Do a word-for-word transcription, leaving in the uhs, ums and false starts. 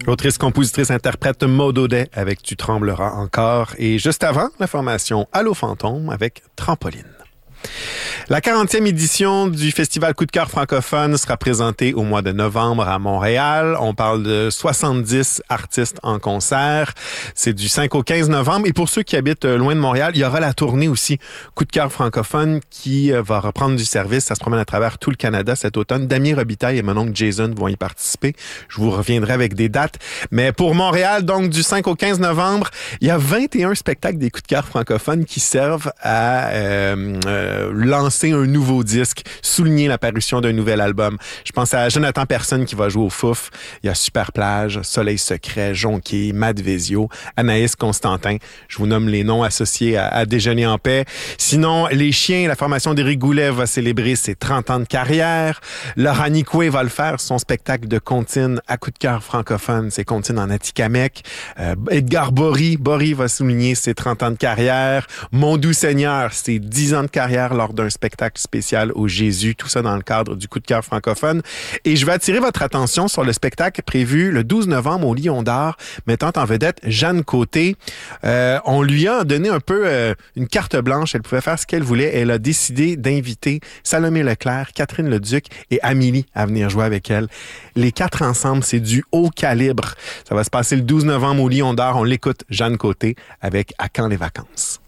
L'autrice, compositrice, interprète Maud Audet avec Tu trembleras encore. Et juste avant, la formation Allô Fantôme avec Trampoline. La quarantième édition du Festival Coup de cœur francophone sera présentée au mois de novembre à Montréal. On parle de soixante-dix artistes en concert. C'est du cinq au quinze novembre. Et pour ceux qui habitent loin de Montréal, il y aura la tournée aussi Coup de cœur francophone qui va reprendre du service. Ça se promène à travers tout le Canada cet automne. Damien Robitaille et mon oncle Jason vont y participer. Je vous reviendrai avec des dates. Mais pour Montréal, donc du cinq au quinze novembre, il y a vingt et un spectacles des Coups de cœur francophones qui servent à euh, euh, lancer un nouveau disque, souligner l'apparition d'un nouvel album. Je pense à Jonathan Personne qui va jouer au Fouf. Il y a Super Plage, Soleil Secret, Jonquier, Matt Vezio, Anaïs Constantin. Je vous nomme les noms associés à, à Déjeuner en paix. Sinon, Les Chiens, la formation d'Éric Goulet va célébrer ses trente ans de carrière. Laura Nicoué va le faire, son spectacle de comptine à coup de cœur francophone. C'est comptine en Atikamekw. Euh, Edgar Bory, Bory va souligner ses trente ans de carrière. Mon doux Seigneur, ses dix ans de carrière lors d'un spectacle spécial au Jésus, tout ça dans le cadre du Coup de cœur francophone. Et je vais attirer votre attention sur le spectacle prévu le douze novembre au Lion d'Or, mettant en vedette Jeanne Côté. Euh, on lui a donné un peu euh, une carte blanche, elle pouvait faire ce qu'elle voulait. Elle a décidé d'inviter Salomé Leclerc, Catherine Leduc et Amélie à venir jouer avec elle. Les quatre ensemble, c'est du haut calibre. Ça va se passer le douze novembre au Lion d'Or. On l'écoute, Jeanne Côté, avec À quand les vacances?